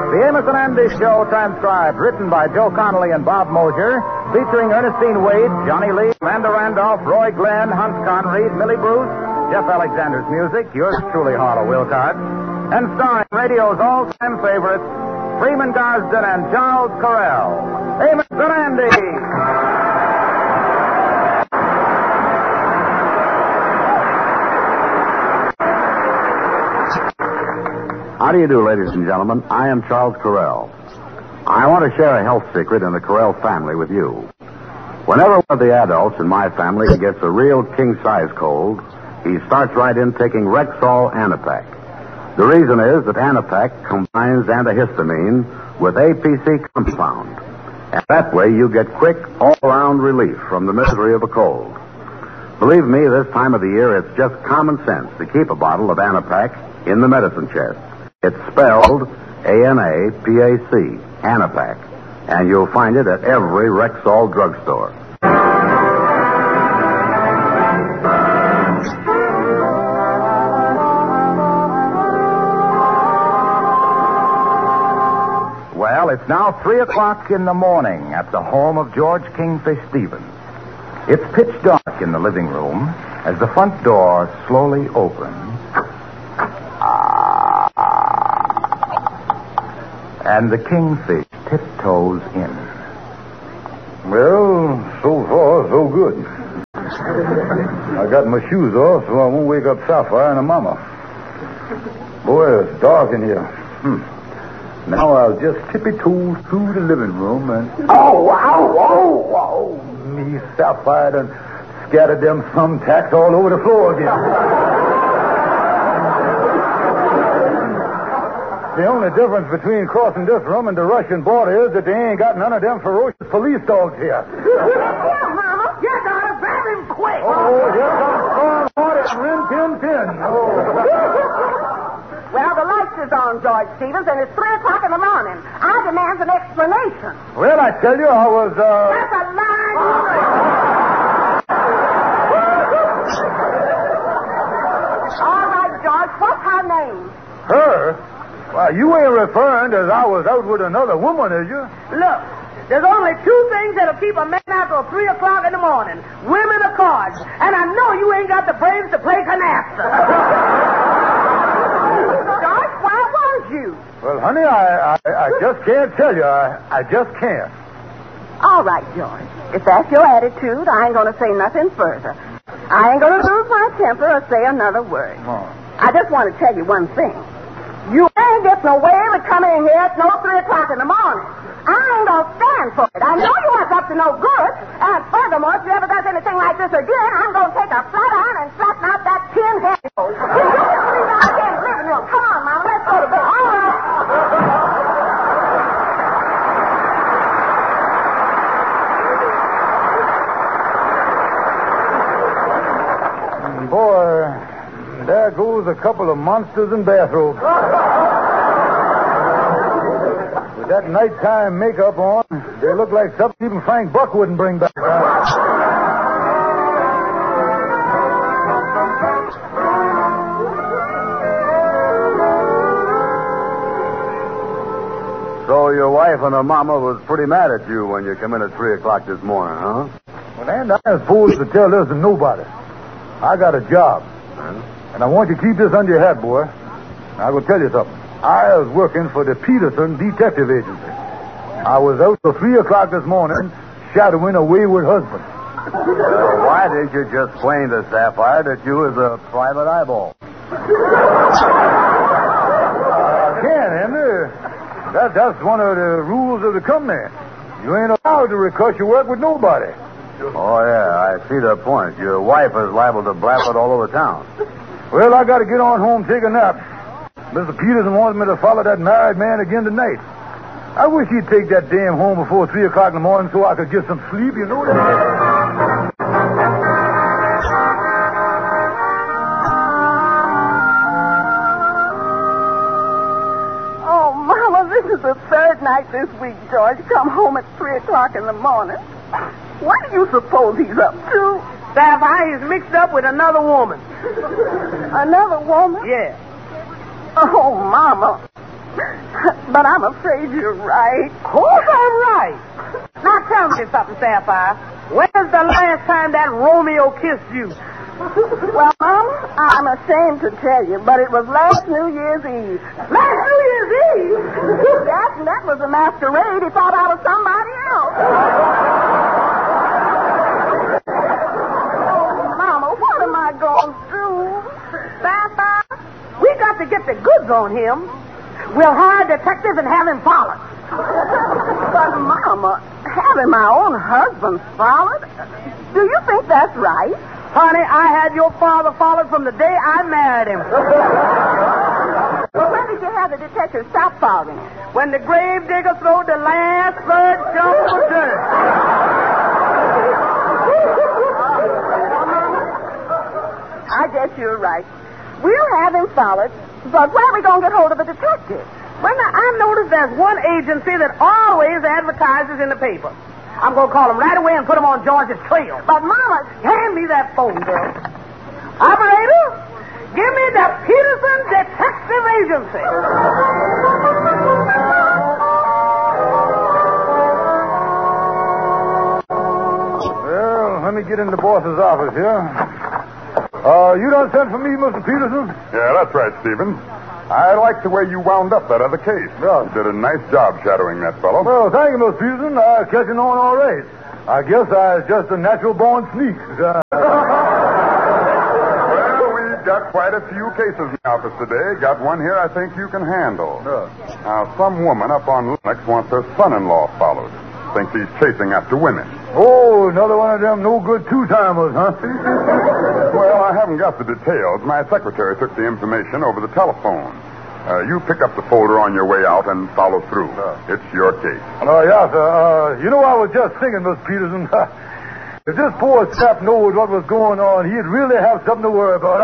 The Amos and Andy Show transcribed, written by Joe Connolly and Bob Mosier, featuring Ernestine Wade, Johnny Lee, Amanda Randolph, Roy Glenn, Hunt Conried, Millie Bruce, Jeff Alexander's music, yours truly, Harlow Wilcott, and starring radio's all-time favorites, Freeman Garsden and Charles Correll. Amos and Andy! How do you do, ladies and gentlemen? I am Charles Correll. I want to share a health secret in the Correll family with you. Whenever one of the adults in my family gets a real king-size cold, he starts right in taking Rexall Anapac. The reason is that Anapac combines antihistamine with APC compound. And that way you get quick, all-around relief from the misery of a cold. Believe me, this time of the year, it's just common sense to keep a bottle of Anapac in the medicine chest. It's spelled A-N-A-P-A-C, Anapac. And you'll find it at every Rexall drugstore. Well, it's now 3 o'clock in the morning at the home of George Kingfish Stevens. It's pitch dark in the living room as the front door slowly opens. And the Kingfish tiptoes in. Well, so far, so good. I got my shoes off so I won't wake up Sapphire and her mama. Boy, it's dark in here. Now I'll just tippy-toe through the living room and... Oh, me, Sapphire done scattered them thumbtacks all over the floor again. The only difference between crossing this room and the Russian border is that they ain't got none of them ferocious police dogs here. Yeah, Mama. Your daughter, grab him quick. Oh, here comes Storm Rin Tin Tin. Well, the lights is on, George Stevens, and it's 3 o'clock in the morning. I demand an explanation. Well, I tell you, I was, That's a lie. All right, George, what's her name? Her? Well, you ain't referring as I was out with another woman, is you? Look, there's only 2 things that'll keep a man out till 3 o'clock in the morning. Women or cards. And I know you ain't got the brains to play canasta. George, why won't you? Well, honey, I just can't tell you. I just can't. All right, George. If that's your attitude, I ain't going to say nothing further. I ain't going to lose my temper or say another word. Oh. I just want to tell you one thing. You ain't getting away with coming in here at 3 o'clock in the morning. I ain't going to stand for it. I know you aren't up to no good. And furthermore, if you ever does anything like this again, I'm going to take a flat iron and flatten out that tin head. You just leave out again in the living room. Come on, Mama, let's go to bed. All right. Boy, there goes a couple of monsters in bathrobes. With that nighttime makeup on, they look like something even Frank Buck wouldn't bring back. So your wife and her mama was pretty mad at you when you come in at 3 o'clock this morning, huh? Well, and I ain't supposed to tell this to nobody. I got a job. And I want you to keep this under your hat, boy. Now, I'm going to tell you something. I was working for the Peterson Detective Agency. I was out till 3 o'clock this morning shadowing a wayward husband. Why didn't you just explain to Sapphire that you was a private eyeball? I can't, Henry. That's one of the rules of the company. You ain't allowed to recuss your work with nobody. Oh, yeah, I see the point. Your wife is liable to blab it all over town. Well, I got to get on home and take a nap. Mr. Peterson wants me to follow that married man again tonight. I wish he'd take that damn home before 3 o'clock in the morning so I could get some sleep, you know that? Oh, Mama, this is the 3rd night this week, George. Come home at 3 o'clock in the morning. What do you suppose he's up to? Sapphire, he's mixed up with another woman. Another woman? Yeah. Oh, Mama. But I'm afraid you're right. Of course I'm right. Now tell me something, Sapphire. When's the last time that Romeo kissed you? Well, Mom, I'm ashamed to tell you, but it was last New Year's Eve. Last New Year's Eve? Yes, and that was a masquerade. He thought I was somebody else. Mama, what am I going to do? Sapphire, we got to get the goods on him. We'll hire detectives and have him followed. But, Mama, having my own husband followed? Do you think that's right? Honey, I had your father followed from the day I married him. Well, when did you have the detective stop following him? When the grave digger throwed the last bird jump for dirt. I guess you're right. We'll have him followed, but where are we going to get hold of a detective? Well, now, I noticed there's one agency that always advertises in the paper. I'm going to call him right away and put him on George's trail. But, Mama... Hand me that phone, girl. Operator, give me the Peterson Detective Agency. Well, let me get in the boss's office here. You done sent for me, Mr. Peterson? Yeah, that's right, Stephen. I like the way you wound up that other case. Yeah. You did a nice job shadowing that fellow. Well, thank you, Mr. Peterson. I'm catching on all right. I guess I was just a natural-born sneak. Well, we've got quite a few cases in the office today. Got one here I think you can handle. Now, some woman up on Lenox wants her son-in-law followed. Thinks he's chasing after women. Oh, another one of them no-good two-timers, huh? Well, I haven't got the details. My secretary took the information over the telephone. You pick up the folder on your way out and follow through. It's your case. Yeah, sir. You know, I was just thinking, Mr. Peterson, if this poor chap knows what was going on, he'd really have something to worry about.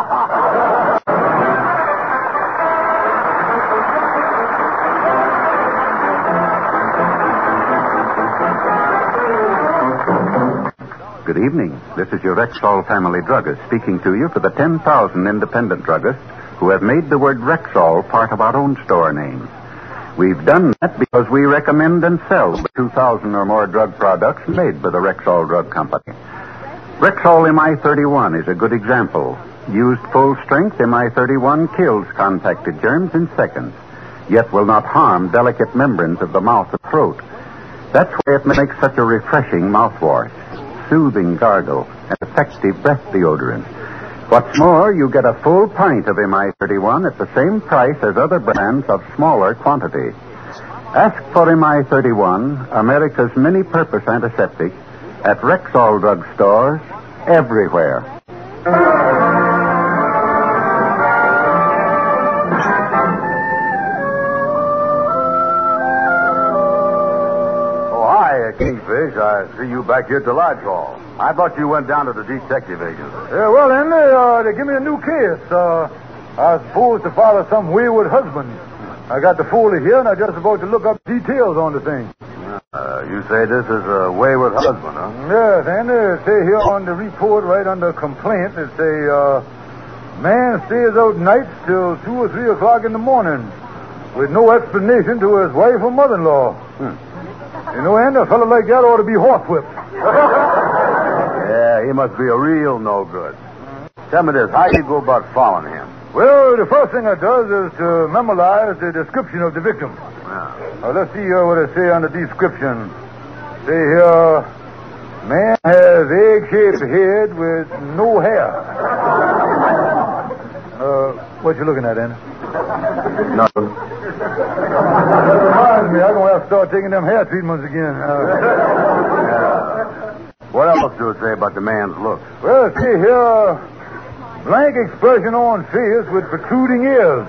Good evening. This is your Rexall family druggist speaking to you for the 10,000 independent druggists who have made the word Rexall part of our own store name. We've done that because we recommend and sell the 2,000 or more drug products made by the Rexall Drug Company. Rexall MI31 is a good example. Used full strength, MI31 kills contacted germs in seconds, yet will not harm delicate membranes of the mouth and throat. That's why it makes such a refreshing mouthwash, soothing gargle, and effective breath deodorant. What's more, you get a full pint of MI31 at the same price as other brands of smaller quantity. Ask for MI31, America's many-purpose antiseptic, at Rexall drug stores everywhere. Kingfish, I see you back here at the lodge hall. I thought you went down to the detective agency. Yeah, well, then, they give me a new case. I was supposed to follow some wayward husband. I got the folder here, and I'm just about to look up details on the thing. You say this is a wayward husband, huh? Yes, and they say here on the report, right under complaint, they say, man stays out nights till 2 or 3 o'clock in the morning with no explanation to his wife or mother-in-law. You know, and a fellow like that ought to be horsewhipped. Yeah, he must be a real no-good. Tell me this, how do you go about following him? Well, the first thing I does is to memorize the description of the victim. Let's see what it say on the description. Say here, man has egg-shaped head with no hair. What you looking at, Anna? Nothing. Reminds me, I'm going to have to start taking them hair treatments again. What else do it say about the man's look? Well, see here, blank expression on face with protruding ears.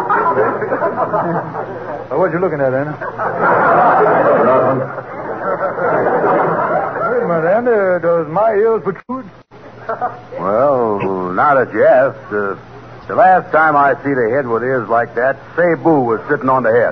What you looking at, Anna? Wait a minute, Anna, does my ears protrude? Well, now that you asked, the last time I see the head with ears like that, Cebu was sitting on the head.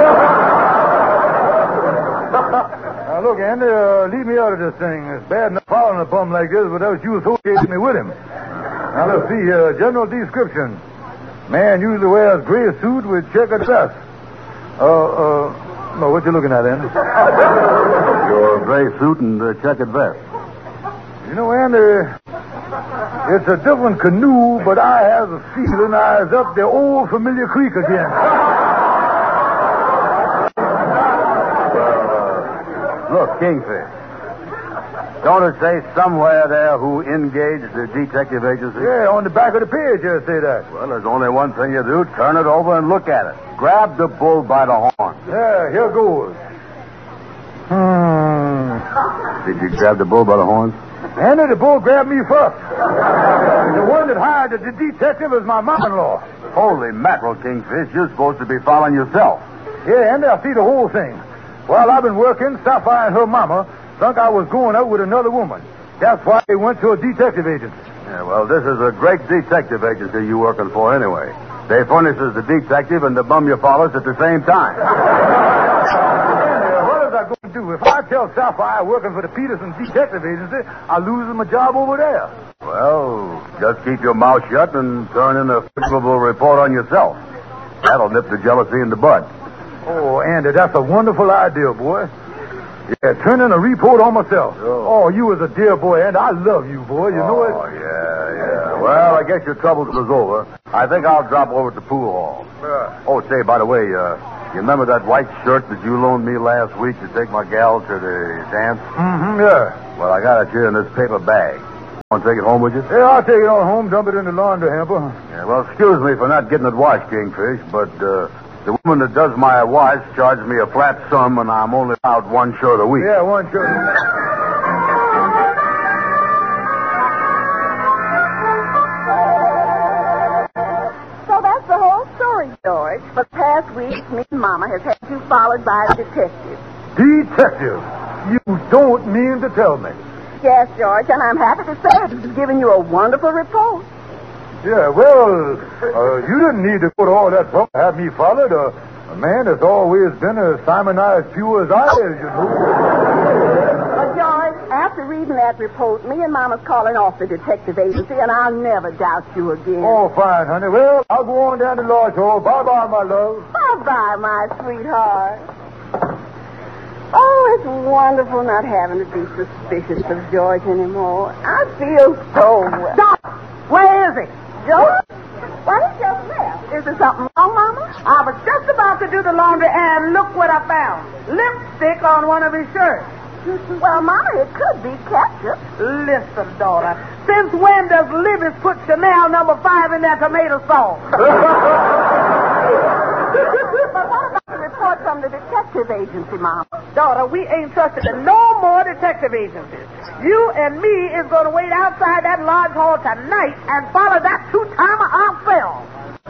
Now, look, Andy, leave me out of this thing. It's bad enough following a bum like this without you associating me with him. Now, let's see, general description. Man usually wears gray suit with checkered vest. No, what you looking at, Andy? Your gray suit and checkered vest. You know, Andy, it's a different canoe, but I have a feeling I was up the old familiar creek again. Look, Kingfish. Don't it say somewhere there who engaged the detective agency? Yeah, on the back of the page, you say that. Well, there's only one thing you do. Turn it over and look at it. Grab the bull by the horn. Yeah, here goes. Did you grab the bull by the horns? Andy, the bull grabbed me first. The one that hired the detective is my mom-in-law. Holy mackerel, Kingfish. You're supposed to be following yourself. Yeah, Andy, I see the whole thing. While I've been working, Sapphire and her mama thought I was going out with another woman. That's why they went to a detective agency. Yeah, well, this is a great detective agency you're working for anyway. They furnishes the detective and the bum you follows at the same time. What is I going to do? If I tell Sapphire I'm working for the Peterson Detective Agency, I'll lose my job over there. Well, just keep your mouth shut and turn in a favorable report on yourself. That'll nip the jealousy in the bud. Oh, Andy, that's a wonderful idea, boy. Yeah, turn in a report on myself. Oh, you was a dear boy, and I love you, boy. You know it. Oh, yeah. Well, I guess your troubles was over. I think I'll drop over to the pool hall. Oh, say, by the way, you remember that white shirt that you loaned me last week to take my gal to the dance? Mm-hmm, yeah. Well, I got it here in this paper bag. Want to take it home with you? Yeah, I'll take it on home, dump it in the laundry hamper. Yeah, well, excuse me for not getting it washed, Kingfish, but the woman that does my wash charged me a flat sum, and I'm only out one shirt a week. Yeah, one shirt. So that's the whole story, George. For the past week, me and Mama has had you followed by a detective. Detective? You don't mean to tell me. Yes, George, and I'm happy to say he's given you a wonderful report. Yeah, well, you didn't need to put all that trouble to have me followed. A man that's always been as Simonized pure as I is, you know. But, George, after reading that report, me and Mama's calling off the detective agency, and I'll never doubt you again. Oh, fine, honey. Well, I'll go on down to Lodge Hall. Bye-bye, my love. Bye-bye, my sweetheart. Oh, it's wonderful not having to be suspicious of George anymore. I feel so well. Stop! Where is he? George? Why, he just left. Is there something wrong, Mama? I was just about to do the laundry, and look what I found. Lipstick on one of his shirts. Well, Mama, it could be ketchup. Listen, daughter. Since when does Libby's put Chanel No. 5 in that tomato sauce? But what about the report from the detective agency, Mama? Daughter, we ain't trusted in no more detective agencies. You and me is going to wait outside that lodge hall tonight and follow that two-timer ourselves.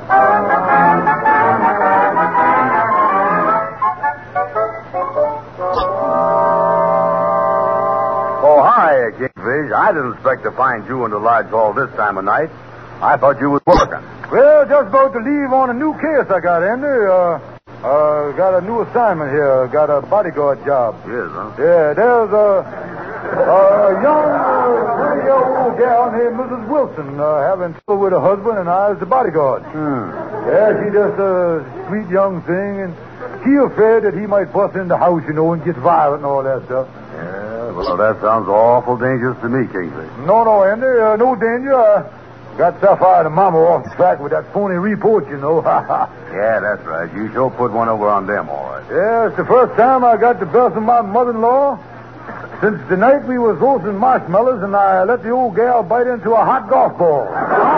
Oh, hi, Kingfish. I didn't expect to find you in the lodge hall this time of night. I thought you was working. Well, just about to leave on a new case I got, Andy. Got a new assignment here. Got a bodyguard job. Yes, huh? Yeah, there's a young, 20-year-old gal named Mrs. Wilson having trouble with her husband, and I was the bodyguard. Yeah, she's just a sweet young thing, and she afraid that he might bust in the house, you know, and get violent and all that stuff. Yeah, well, that sounds awful dangerous to me, Kingfish. No, Andy, no danger. Got Sapphire and Mama off the track with that phony report, you know. Yeah, that's right. You sure put one over on them, all right. Yeah, it's the first time I got the best of my mother-in-law since the night we was roasting marshmallows and I let the old gal bite into a hot golf ball.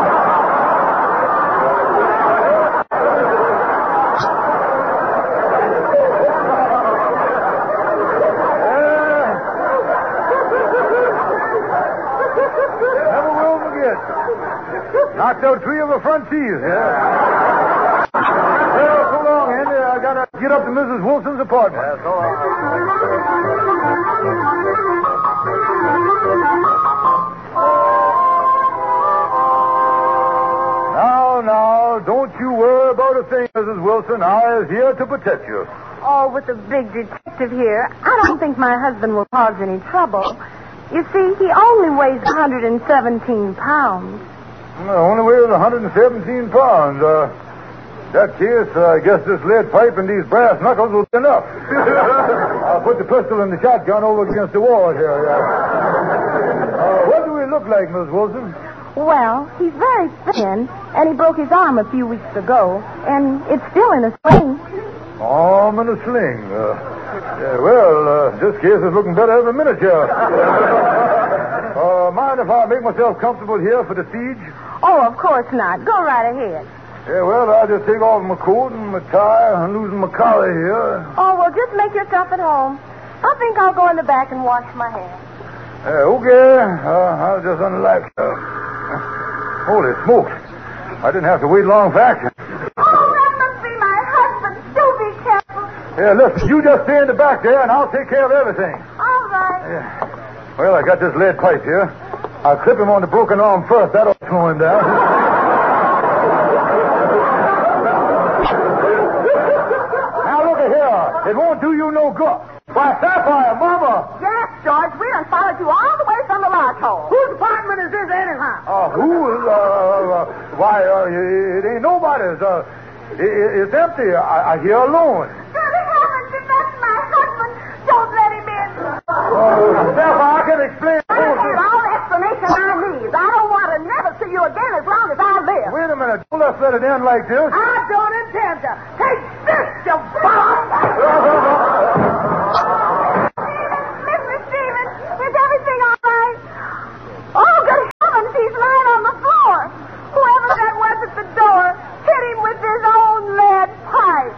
Never will forget. Knocked out 3 of her front teeth, yeah. Well, so long, Andy. I gotta get up to Mrs. Wilson's apartment. Yeah, so long. Now, don't you worry about a thing, Mrs. Wilson. I is here to protect you. Oh, with the big detective here, I don't think my husband will cause any trouble. You see, he only weighs 117 pounds. Only weighs 117 pounds. That case, I guess this lead pipe and these brass knuckles will be enough. I'll put the pistol and the shotgun over against the wall here. What do we look like, Miss Wilson? Well, he's very thin, and he broke his arm a few weeks ago, and it's still in a sling. Arm in a sling. This case is looking better every minute here. Mind if I make myself comfortable here for the siege? Oh, of course not. Go right ahead. Yeah, well, I'll just take off my coat and my tie and loosen my collar here. Oh, well, just make yourself at home. I think I'll go in the back and wash my hair. Okay. I'll just unlatch. Holy smokes. I didn't have to wait long for action. Oh, that must be my husband. Do be careful. Yeah, listen, you just stay in the back there, and I'll take care of everything. All right. Yeah. Well, I got this lead pipe here. I'll clip him on the broken arm first. That'll slow him down. It won't do you no good. Why, Sapphire, Mama! Yes, George, we done followed you all the way from the lodge hole. Whose apartment is this, anyhow? It ain't nobody's. It's empty. I hear alone. Good heavens, if that's my husband, don't let him in. Sapphire, I can explain. I have all the explanation I need. I don't want to never see you again as long as I live. Wait a minute. Don't let's let it end like this. I don't intend to. Take this, you bum! Mr. Stevens, is everything all right? Oh, good heavens, he's lying on the floor. Whoever that was at the door hit him with his own lead pipe.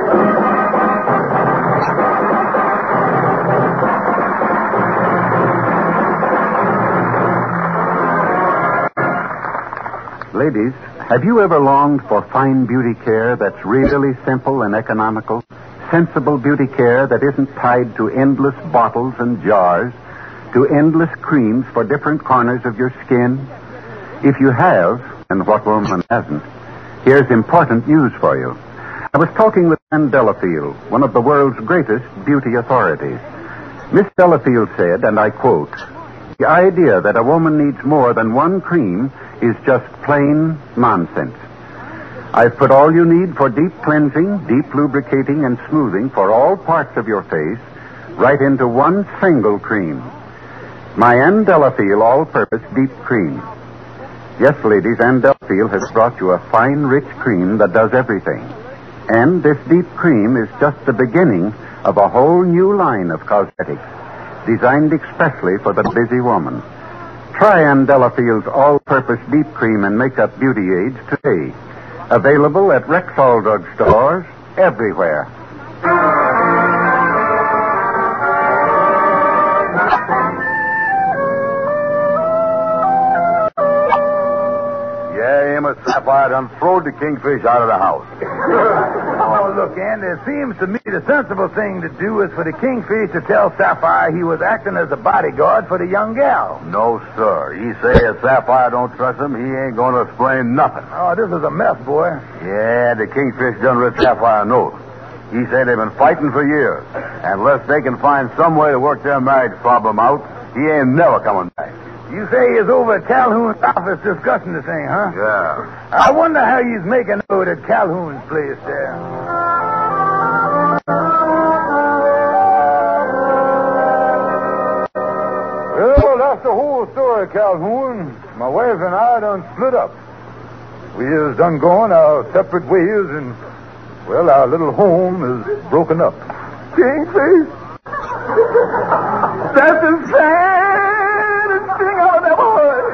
Ladies, have you ever longed for fine beauty care that's really simple and economical? Sensible beauty care that isn't tied to endless bottles and jars, to endless creams for different corners of your skin? If you have, and what woman hasn't, here's important news for you. I was talking with Ann Delafield, one of the world's greatest beauty authorities. Miss Delafield said, and I quote, "The idea that a woman needs more than one cream is just plain nonsense. I've put all you need for deep cleansing, deep lubricating, and smoothing for all parts of your face right into one single cream. My Ann Delafield All-Purpose Deep Cream. Yes, ladies, Ann Delafield has brought you a fine, rich cream that does everything. And this deep cream is just the beginning of a whole new line of cosmetics designed especially for the busy woman. Try Ann Delafield's All-Purpose Deep Cream and Makeup Beauty Aids today. Available at Rexall Drug Stores everywhere. Yeah, Amos Sapphire done throwed the kingfish out of the house. Oh, look, Andy, it seems to me the sensible thing to do is for the kingfish to tell Sapphire he was acting as a bodyguard for the young gal. No, sir. He say if Sapphire don't trust him, he ain't going to explain nothing. Oh, this is a mess, boy. Yeah, the kingfish done writ Sapphire a note. He say they've been fighting for years. And unless they can find some way to work their marriage problem out, he ain't never coming back. You say he's over at Calhoun's office discussing the thing, huh? Yeah. I wonder how he's making out at Calhoun's place there. Well, that's the whole story, Calhoun. My wife and I done split up. We is done going our separate ways, and, well, our little home is broken up. Kingfish? That's the saddest thing I've ever heard.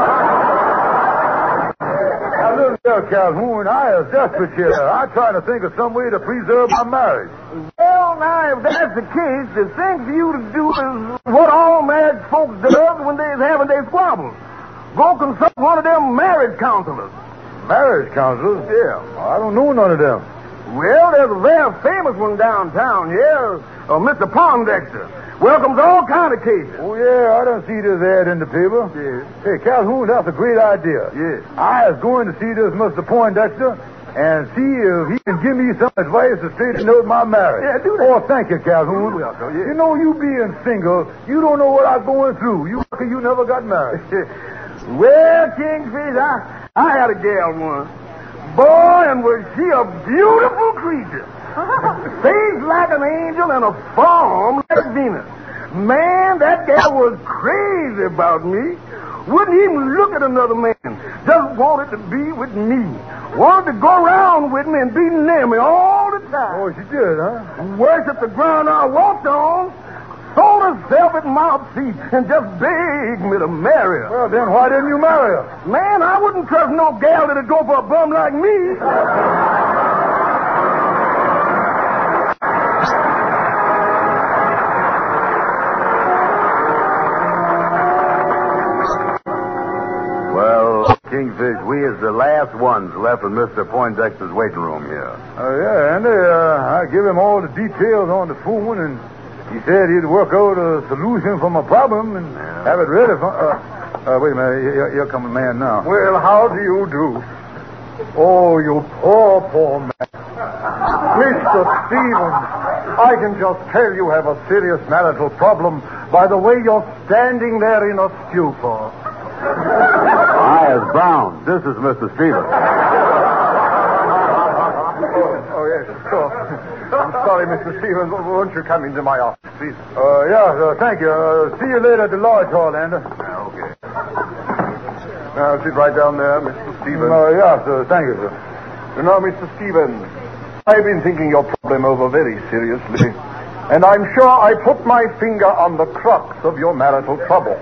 Now, look there, Calhoun. I is desperate here. I'm trying to think of some way to preserve my marriage. Well, now, if that's the case, the thing for you to do is what all married folks does when they's having their squabbles. Go consult one of them marriage counselors. Marriage counselors? Yeah. I don't know none of them. Well, there's a very famous one downtown here, Mr. Pondexter. Welcomes all kind of cases. Oh, yeah, I done see this ad in the paper. Yes. Hey, Calhoun, that's a great idea. Yes. I was going to see this Mr. Poindexter and see if he can give me some advice to straighten out my marriage. Yeah, do that. Oh, thank you, Calhoun. You're welcome, yeah. You know, you being single, you don't know what I'm going through. You lucky you never got married. Well, Kingfish, I had a gal once. Boy, and was she a beautiful creature. Face like an angel and a form like Venus. Man, that gal was crazy about me. Wouldn't even look at another man. Just wanted to be with me. Wanted to go around with me and be near me all the time. Oh, she did, huh? Worship the ground I walked on. Sold herself at my feet and just begged me to marry her. Well, then why didn't you marry her? Man, I wouldn't trust no gal that'd go for a bum like me. Well, Kingfish, we is the last ones left in Mr. Poindexter's waiting room here. Yeah, Andy, I give him all the details on the phone, and he said he'd work out a solution for my problem and have it ready for... wait a minute. Here comes a man now. Well, how do you do? Oh, you poor man. Mr. Stevens, I can just tell you have a serious marital problem by the way you're standing there in a stupor. Hi, it's Brown. This is Mr. Stevens. Oh, yes, sure. I'm sorry, Mr. Stevens. Won't you come into my office, please? Thank you. See you later at the Lodge Hall, Andy. Okay. Now, sit right down there, Mr. Stevens. Thank you, sir. You know, Mr. Stevens, I've been thinking your problem over very seriously, and I'm sure I put my finger on the crux of your marital trouble.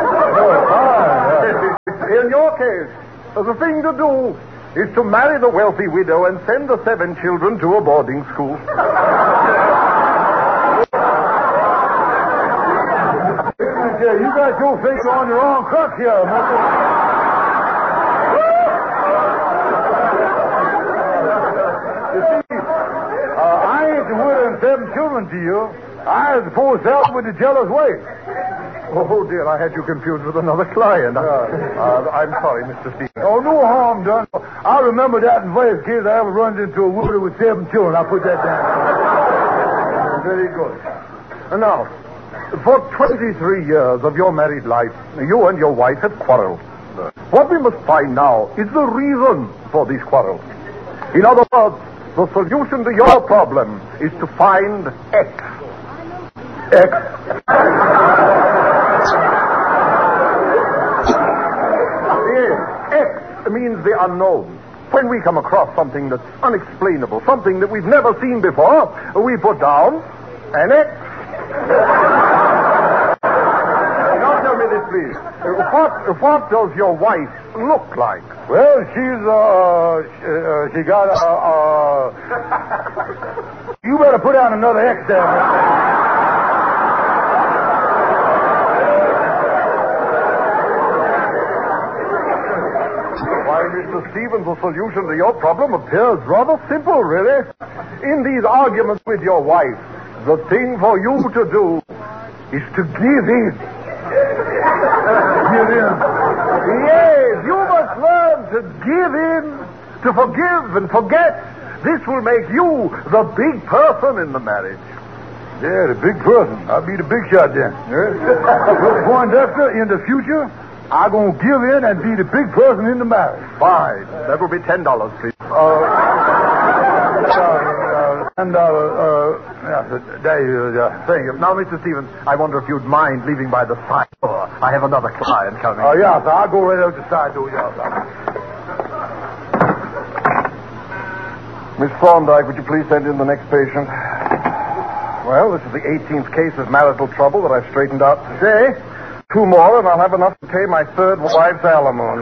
In your case, the thing to do is to marry the wealthy widow and send the 7 children to a boarding school. You got your finger on your own crux here, Mister. I ain't the widow and 7 children to you. I was supposed to help with the jealous way. Oh, dear, I had you confused with another client. I'm sorry, Mr. Stevens. Oh, no harm done. I remember that in first case I ever run into a widow with 7 children. I'll put that down. Very good. And now, for 23 years of your married life, you and your wife have quarreled. What we must find now is the reason for these quarrels. In other words, the solution to your problem is to find X. X. X means the unknown. When we come across something that's unexplainable, something that we've never seen before, we put down an X. Now tell me this, please. What does your wife look like? Well, she got You better put down another X there. Mr. Stevens, the solution to your problem appears rather simple, really. In these arguments with your wife, the thing for you to do is to give in. Give in? Yes, you must learn to give in, to forgive and forget. This will make you the big person in the marriage. Yeah, the big person. I'll be the big shot then. Well, Poindexter, in the future, I'm going to give in and be the big person in the marriage. Fine. That will be $10, please. $10. Thank you. Now, Mr. Stevens, I wonder if you'd mind leaving by the side door. I have another client coming. Oh, yeah, sir. I'll go right out the side door, yeah, sir. Miss Thorndyke, would you please send in the next patient? Well, this is the 18th case of marital trouble that I've straightened out today. 2 more, and I'll have enough to pay my 3rd wife's alimony.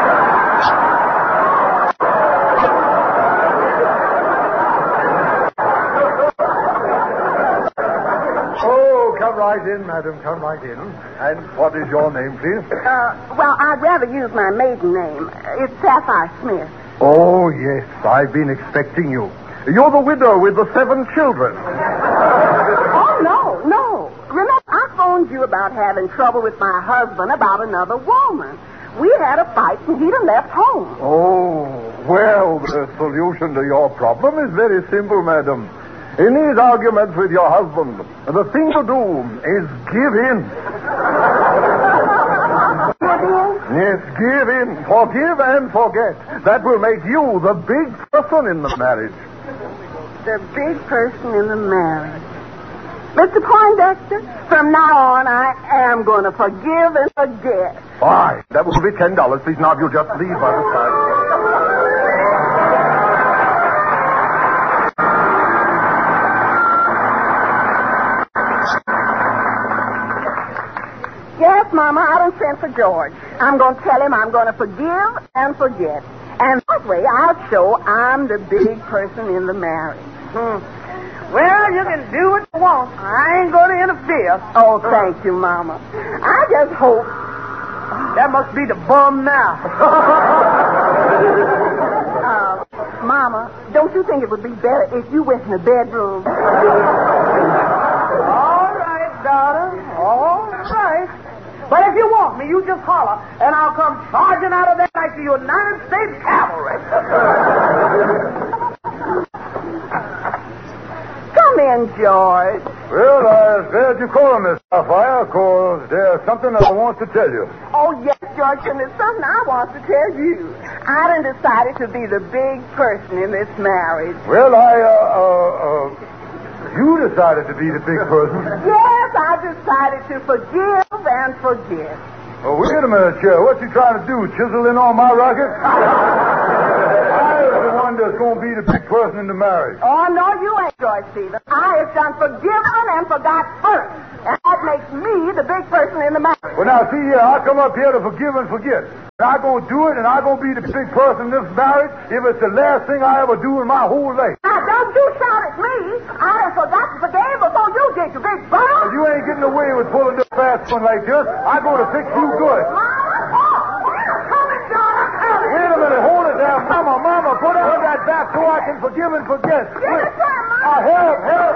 Oh, come right in, madam. Come right in. And what is your name, please? Well, I'd rather use my maiden name. It's Sapphire Smith. Oh, yes. I've been expecting you. You're the widow with the 7 children. Oh, no. Remember, I phoned you about having trouble with my husband about another woman. We had a fight, and he'd have left home. Oh, well, the solution to your problem is very simple, madam. In these arguments with your husband, the thing to do is give in. again? Yes, give in. Forgive and forget. That will make you the big person in the marriage. The big person in the marriage. Mr. Poindexter, from now on, I am going to forgive and forget. Fine. That will be $10. Please, now, if you'll just leave by the side. Yes, Mama, I done sent for George. I'm going to tell him I'm going to forgive and forget. And that way, I'll show I'm the big person in the marriage. Well, you can do what you want. I ain't going to interfere. Oh, thank you, Mama. I just hope. That must be the bum now. Mama, don't you think it would be better if you went in the bedroom? All right, daughter. All right. But if you want me, you just holler, and I'll come charging out of there like the United States Cavalry. Come in, George. Well, I'm glad you called, Miss Sapphire, because there's something I want to tell you. Oh, yes, George, and there's something I want to tell you. I done decided to be the big person in this marriage. Well, you decided to be the big person. Yes, I decided to forgive and forget. Oh, wait a minute, Chair. What you trying to do, chisel in on my rocket? I was the one that's going to be the big person in the marriage. Oh, no, you ain't, George Stevens. I have done forgiven and forgot first. And that makes me the big person in the marriage. Well, now, see here, I come up here to forgive and forget. And I'm going to do it, and I'm going to be the big person in this marriage if it's the last thing I ever do in my whole life. Now, don't you shout at me. I have forgotten to forgive before you did, you big bum. Well, you ain't getting away with pulling this fast one like this. I'm going to fix you good. Wait a minute, hold it there. Mama, put on that back so I can forgive and forget. Wait. Help.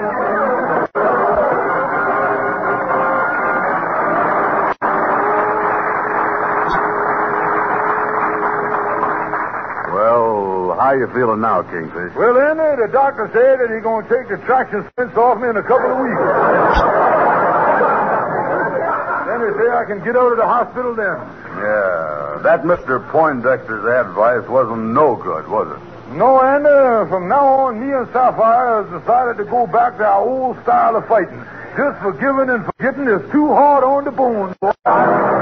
Well, how you feeling now, Kingfish? Well, Andy, the doctor said that he's going to take the traction splints off me in a couple of weeks. Then he said I can get out of the hospital then. Yeah, that Mr. Poindexter's advice wasn't no good, was it? No, Andy, from now on, me and Sapphire has decided to go back to our old style of fighting. Just forgiving and forgetting is too hard on the bone, boy.